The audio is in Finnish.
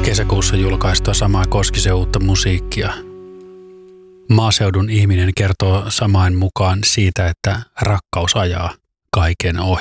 Kesäkuussa julkaistua Samaa Koskisen uutta musiikkia. Maaseudun ihminen kertoo Samain mukaan siitä, että rakkaus ajaa kaiken ohi.